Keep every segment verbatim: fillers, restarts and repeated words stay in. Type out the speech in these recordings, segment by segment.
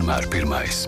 vienmēr pirmais.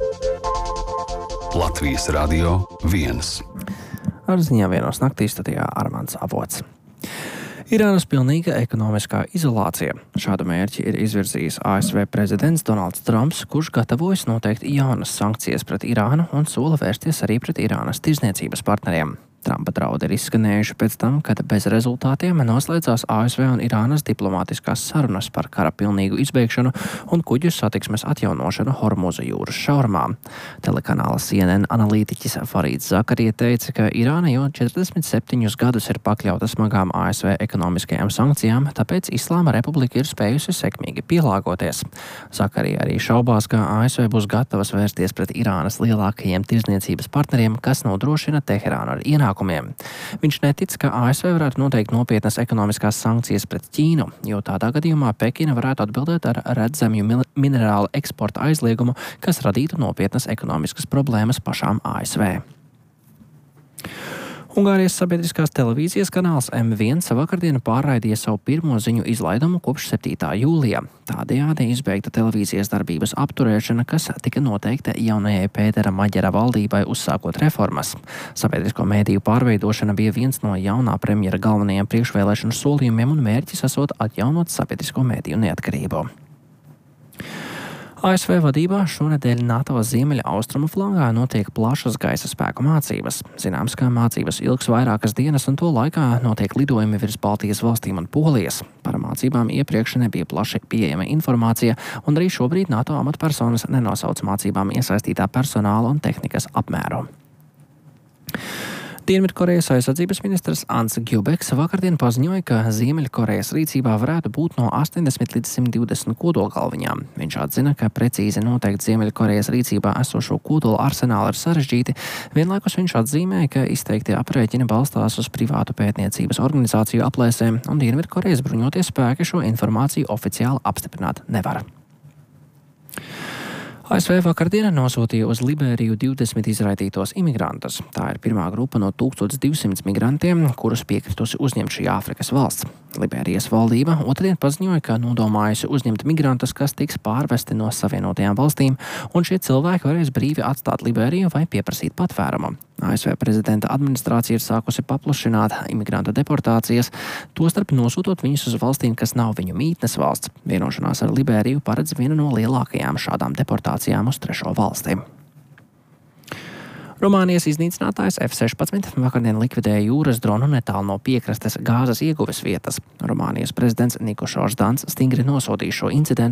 Latvijas Radio viens. Ar ziņām vienos naktī studijā Armands Avots. Irānas pilnīga ekonomiskā izolācija. Šādu mērķi ir izvirzījis A S V prezidents Donalds Trumps, kurš gatavojas noteikt jaunas sankcijas pret Irānu un sola vērsties arī pret Irānas tirzniecības partneriem. Trumpa draudi ir izskanējuši pēc tam, kad bez rezultātiem noslēdzās A S V un Irānas diplomātiskās sarunas par kara pilnīgu izbeigšanu un kuģu satiksmes atjaunošanu Hormuza jūras šaurumā. Telekanāla C N N analītiķis Farīds Zakarija teica, ka Irāna jau četrdesmit septiņus gadus ir pakļauta smagām A S V ekonomiskajām sankcijām, tāpēc Islāma republika ir spējusi sekmīgi pielāgoties. Zakarija arī šaubās, ka A S V būs gatavas vērsties pret Irānas lielākajiem tirzniecības partneriem, kas nodrošina Teherānu ar ienākumu. Viņš netic, ka A S V varētu noteikt nopietnas ekonomiskās sankcijas pret Ķīnu, jo tādā gadījumā Pekina varētu atbildēt ar redzamju minerālu eksporta aizliegumu, kas radītu nopietnas ekonomiskas problēmas pašām A S V. Ungārijas sabiedriskās televīzijas kanāls M viens vakardien pārraidīja savu pirmo ziņu izlaidumu kopš septītā jūlijā. Tādējādi izbeigta televīzijas darbības apturēšana, kas tika noteikta jaunajai Pētera Maģera valdībai uzsākot reformas. Sabiedrisko mēdīju pārveidošana bija viens no jaunā premjera galvenajiem priekšvēlēšanu solījumiem un mērķis esot atjaunot sabiedrisko mēdīju neatkarību. A S V vadībā šonedēļ NATO ziemeļa austrumu flangā notiek plašas gaisa spēku mācības. Zināms, ka mācības ilgs vairākas dienas un to laikā notiek lidojumi virs Baltijas valstīm un Polijas. Par mācībām iepriekš nebija plaši pieejama informācija, un arī šobrīd NATO amatpersonas nenosauc mācībām iesaistītā personāla un tehnikas apmēru. Dienvidkorejas aizsardzības ministrs Ants Gjubeks vakardien paziņoja, ka Ziemeļkorejas rīcībā varētu būt no astoņdesmit līdz simt divdesmit kodolgalviņām. Viņš atzina, ka precīzi noteikt Ziemeļkorejas rīcībā esošo kodola arsenālu ir sarežģīti. Vienlaikus viņš atzīmēja, ka izteiktie aprēķini balstās uz privātu pētniecības organizāciju aplēsēm, un Dienvidkorejas bruņotie spēki šo informāciju oficiāli apstiprināt nevar. A S V vakardienā nosūtīja uz Liberiju divdesmit izraidītos imigrantus. Tā ir pirmā grupa no tūkstoš divsimt migrantiem, kurus piekritusi uzņemt šī Āfrikas valsts. Liberijas valdība otrdien paziņoja, ka nodomājusi uzņemt migrantus, kas tiks pārvesti no Savienotajām valstīm, un šie cilvēki varēs brīvi atstāt Liberiju vai pieprasīt patvērumu. A S V prezidenta administrācija ir sākusi paplašināt imigrantu deportācijas, tostarp nosūtot viņus uz valstīm, kas nav viņu mītnes valsts. Vienošanās ar Liberiju paredz vienu no lielākajām šādām deportācijām uz trešo valstīm. Rumānijas iznīcinātājs F sešpadsmit vakardien likvidēja jūras dronu netālu no piekrastes gāzes ieguves vietas. Rumānijas prezidents Nikošors Dans stingri nosodīja šo incidentu